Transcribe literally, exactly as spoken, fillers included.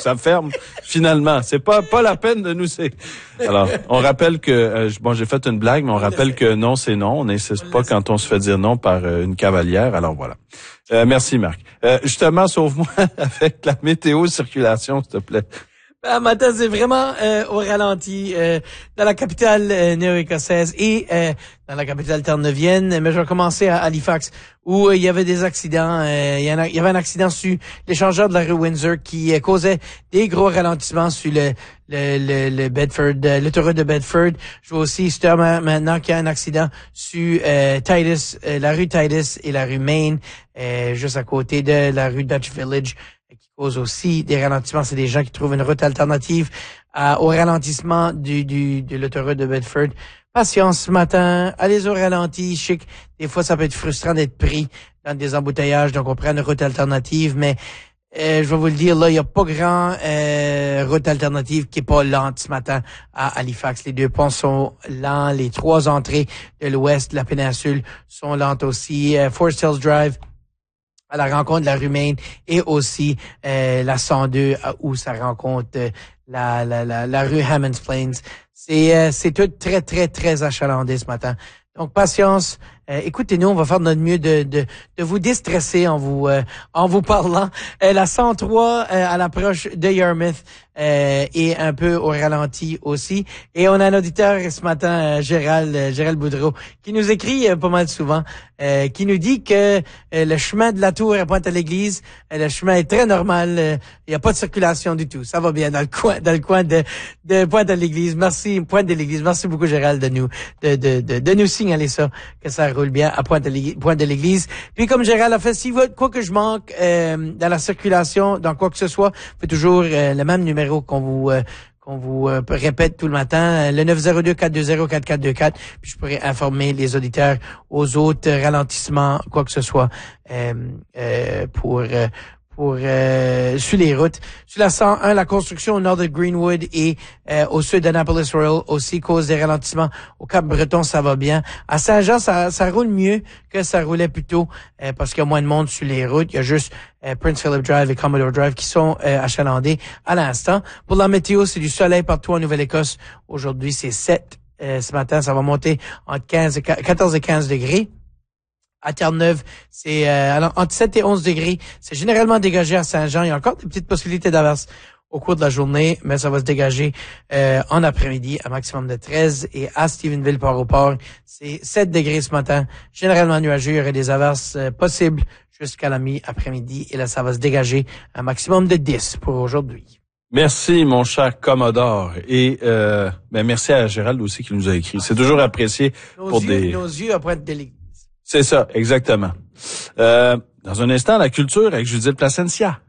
ça ferme finalement. C'est pas pas la peine de nous... C'est... Alors, on rappelle que... Euh, bon, j'ai fait une blague, mais on rappelle que non, c'est non. On n'insiste pas quand on se fait dire non par euh, une cavalière. Alors, voilà. Euh, merci, Marc. Euh, justement, sauve-moi avec la météo circulation, s'il te plaît. Ben, matin, c'est vraiment euh, au ralenti euh, dans la capitale euh, néo-écossaise et euh, dans la capitale terre-neuvienne. Mais je vais commencer à Halifax où euh, il y avait des accidents. Euh, il, y en a, il y avait un accident sur l'échangeur de la rue Windsor qui euh, causait des gros ralentissements sur le le, le, le Bedford, euh, l'autoroute de Bedford. Je vois aussi justement maintenant qu'il y a un accident sur euh, Titus, euh, la rue Titus et la rue Main, euh, juste à côté de la rue Dutch Village, qui cause aussi des ralentissements. C'est des gens qui trouvent une route alternative à, au ralentissement du, du, de l'autoroute de Bedford. Patience ce matin, allez au ralenti. Je sais que des fois, ça peut être frustrant d'être pris dans des embouteillages, donc on prend une route alternative, mais euh, je vais vous le dire, là, il n'y a pas grand euh, route alternative qui est pas lente ce matin à Halifax. Les deux ponts sont lents, les trois entrées de l'ouest de la péninsule sont lentes aussi. Euh, Forest Hills Drive, à la rencontre de la rue Main, et aussi euh, la cent deux où ça rencontre euh, la, la, la, la rue Hammonds Plains. C'est, euh, c'est tout très, très, très achalandé ce matin. Donc, patience. Euh, écoutez-nous, on va faire de notre mieux de, de, de vous déstresser en vous, euh, en vous parlant. Euh, la cent trois euh, à l'approche de Yarmouth euh, et un peu au ralenti aussi. Et on a un auditeur ce matin, euh, Gérald, euh, Gérald Boudreau, qui nous écrit euh, pas mal souvent, euh, qui nous dit que euh, le chemin de la Tour à Pointe-à-l'Église, euh, le chemin est très normal. Euh, il n'y a pas de circulation du tout. Ça va bien dans le coin, dans le coin de, de Pointe-à-l'Église. Merci, Pointe-de-l'Église. Merci beaucoup, Gérald, de nous, de, de, de, de nous signaler ça, que ça roule bien à Pointe-de-l'Église. Puis comme Gérald a fait, si vous quoi que je manque euh, dans la circulation, dans quoi que ce soit, vous faites toujours euh, le même numéro qu'on vous euh, qu'on vous euh, répète tout le matin, le neuf zéro deux, quatre deux zéro, quatre quatre deux quatre, puis je pourrais informer les auditeurs aux autres ralentissements, quoi que ce soit, euh, euh, pour... Euh, pour euh, sur les routes. Sur la cent un, la construction au nord de Greenwood et euh, au sud d'Annapolis Royal aussi cause des ralentissements. Au Cap-Breton, ça va bien. À Saint-Jean, ça, ça roule mieux que ça roulait plus tôt euh, parce qu'il y a moins de monde sur les routes. Il y a juste euh, Prince Philip Drive et Commodore Drive qui sont euh, achalandés à l'instant. Pour la météo, c'est du soleil partout en Nouvelle-Écosse. Aujourd'hui, c'est sept. Euh, ce matin, ça va monter entre quinze et quatorze et quinze degrés. À Terre-Neuve, c'est euh, alors, entre sept et onze degrés. C'est généralement dégagé à Saint-Jean. Il y a encore des petites possibilités d'averses au cours de la journée, mais ça va se dégager euh, en après-midi à maximum de treize. Et à Stephenville, Port-au-Port, c'est sept degrés ce matin. Généralement nuageux. Il y aurait des averses euh, possibles jusqu'à la mi-après-midi. Et là, ça va se dégager à un maximum de dix pour aujourd'hui. Merci, mon cher Commodore. Et euh, ben merci à Gérald aussi qui nous a écrit. C'est toujours apprécié nos pour yeux, des... Nos yeux à Pointe-de-l'Église. C'est ça, exactement. Euh, dans un instant, la culture avec Judith Placencia.